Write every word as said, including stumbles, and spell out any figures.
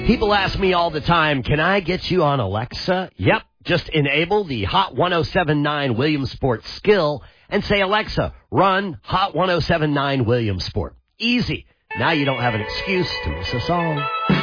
People ask me all the time, can I get you on Alexa? Yep. Just enable the Hot ten seventy-nine Williamsport skill and say, Alexa, run Hot ten seventy-nine Williamsport. Easy. Now you don't have an excuse to miss a song.